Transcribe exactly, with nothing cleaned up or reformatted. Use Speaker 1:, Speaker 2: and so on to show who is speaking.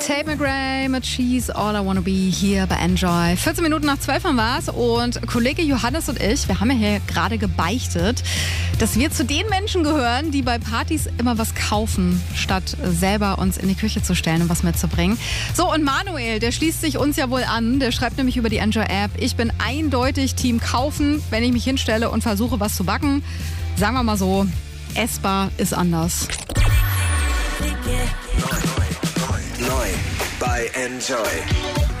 Speaker 1: Tate McRae mit She's All I Wanna Be hier bei Enjoy. vierzehn Minuten nach zwölf haben wir's und Kollege Johannes und ich, wir haben ja hier gerade gebeichtet, dass wir zu den Menschen gehören, die bei Partys immer was kaufen, statt selber uns in die Küche zu stellen und was mitzubringen. So, und Manuel, der schließt sich uns ja wohl an, der schreibt nämlich über die Enjoy-App, ich bin eindeutig Team Kaufen, wenn ich mich hinstelle und versuche, was zu backen. Sagen wir mal so, essbar ist anders.
Speaker 2: Neu bei Enjoy.